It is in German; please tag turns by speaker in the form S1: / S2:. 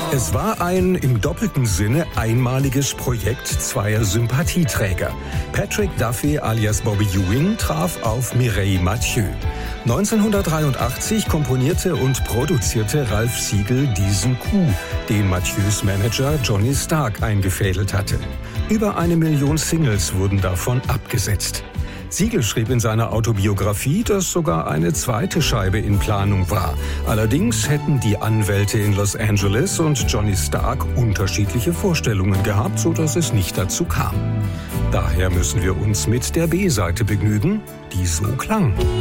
S1: Es war ein im doppelten Sinne einmaliges Projekt zweier Sympathieträger. Patrick Duffy alias Bobby Ewing traf auf Mireille Mathieu. 1983 komponierte und produzierte Ralph Siegel diesen Coup, den Mathieux Manager Johnny Stark eingefädelt hatte. Über 1 Million Singles wurden davon abgesetzt. Siegel schrieb in seiner Autobiografie, dass sogar eine zweite Scheibe in Planung war. Allerdings hätten die Anwälte in Los Angeles und Johnny Stark unterschiedliche Vorstellungen gehabt, sodass es nicht dazu kam. Daher müssen wir uns mit der B-Seite begnügen, die so klang.